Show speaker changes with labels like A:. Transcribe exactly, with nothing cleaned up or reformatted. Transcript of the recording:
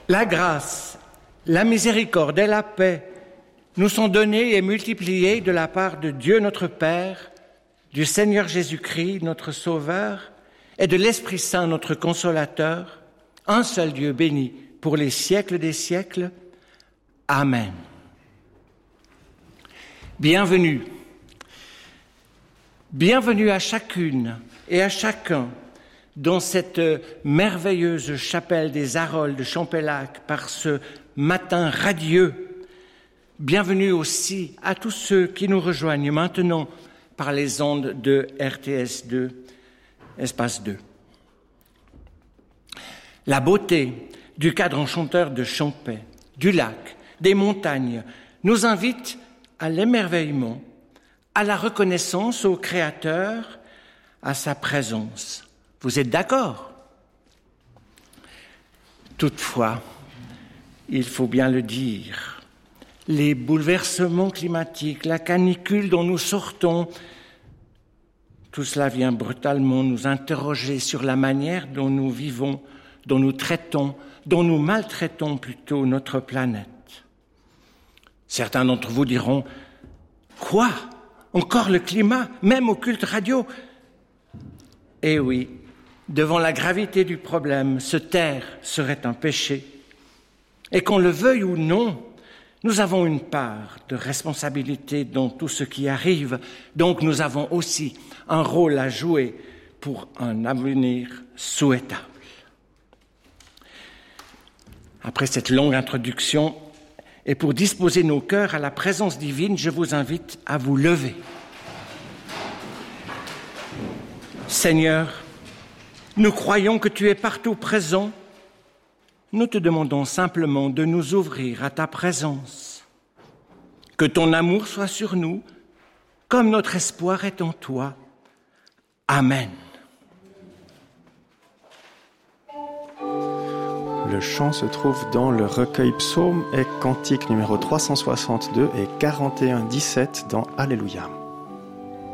A: La grâce, la miséricorde et la paix nous sont données et multipliées de la part de Dieu notre Père, du Seigneur Jésus-Christ, notre Sauveur, et de l'Esprit Saint, notre Consolateur, un seul Dieu béni pour les siècles des siècles. Amen. Bienvenue. Bienvenue à chacune et à chacun dans cette merveilleuse chapelle des Arolles de Champellac par ce matin radieux. Bienvenue aussi à tous ceux qui nous rejoignent maintenant par les ondes de R T S deux, Espace deux. La beauté du cadre enchanteur de Champais, du lac, des montagnes, nous invite à l'émerveillement, à la reconnaissance au Créateur, à sa présence. Vous êtes d'accord? Toutefois, il faut bien le dire, les bouleversements climatiques, la canicule dont nous sortons, tout cela vient brutalement nous interroger sur la manière dont nous vivons, dont nous traitons, dont nous maltraitons plutôt notre planète. Certains d'entre vous diront « Quoi ? Encore le climat, même au culte radio ?» Eh oui, devant la gravité du problème, se taire serait un péché. Et qu'on le veuille ou non, nous avons une part de responsabilité dans tout ce qui arrive, donc nous avons aussi un rôle à jouer pour un avenir souhaitable. Après cette longue introduction, et pour disposer nos cœurs à la présence divine, je vous invite à vous lever. Seigneur, nous croyons que tu es partout présent. Nous te demandons simplement de nous ouvrir à ta présence. Que ton amour soit sur nous, comme notre espoir est en toi. Amen.
B: Le chant se trouve dans le recueil Psaumes et Cantiques numéro trois cent soixante-deux et quarante et un dix-sept dans Alléluia.